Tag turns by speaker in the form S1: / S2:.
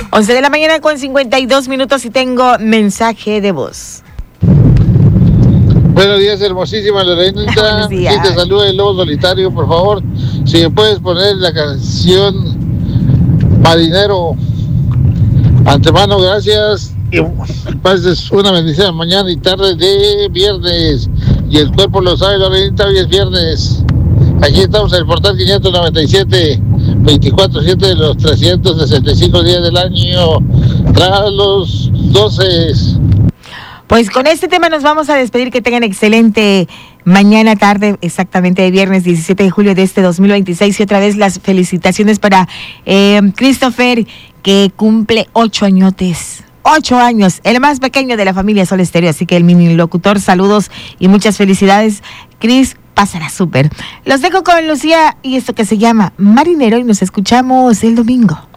S1: 11 de la mañana con 52 minutos y tengo mensaje de voz.
S2: Buenos días, hermosísima Lorenita.
S1: Buenos días.
S2: Aquí te saluda el Lobo Solitario, por favor. Si me puedes poner la canción Marinero. Antemano, gracias. Y pases una bendición mañana y tarde de viernes. Y el cuerpo lo sabe, Lorenita, hoy es viernes. Aquí estamos en el portal 597, 24/7 de los 365 días del año, tras los 12.
S1: Pues con este tema nos vamos a despedir. Que tengan excelente mañana, tarde, exactamente de viernes 17 de julio de este 2026. Y otra vez las felicitaciones para Christopher, que cumple 8 añotes. 8 años, el más pequeño de la familia Sol Estéreo. Así que el mini locutor, saludos y muchas felicidades. Cris, pásala súper. Los dejo con Lucía y esto que se llama Marinero y nos escuchamos el domingo.